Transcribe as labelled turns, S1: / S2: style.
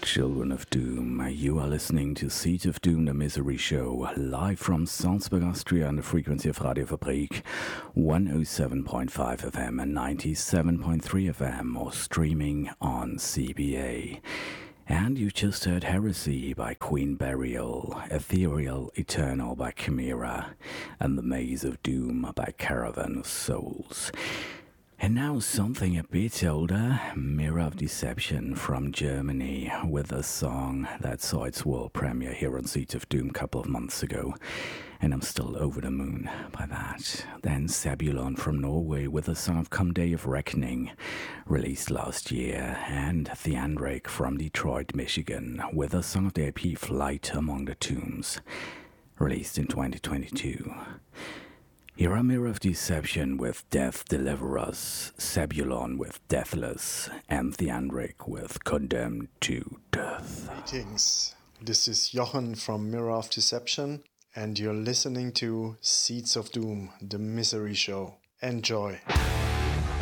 S1: Children of Doom, you are listening to Seeds of Doom, the Misery Show, live from Salzburg, Austria on the frequency of Radio Fabrik, 107.5 FM and 97.3 FM, or streaming on CBA. And you just heard Heresy by Queen Burial, Ethereal Eternal by Chimera, and The Maze of Doom by Caravan of Souls. And now something a bit older, Mirror of Deception from Germany, with a song that saw its world premiere here on Seeds of Doom a couple of months ago, and I'm still over the moon by that. Then Sebulon from Norway with a song of Come Day of Reckoning, released last year, and Theandrake from Detroit, Michigan, with a song of the EP Flight Among the Tombs, released in 2022. Here are Mirror of Deception with Death Deliver Us, Sebulon with Deathless, and Theandrake with Condemned to Death.
S2: Greetings, this is Jochen from Mirror of Deception, and you're listening to Seeds of Doom, the Misery Show. Enjoy.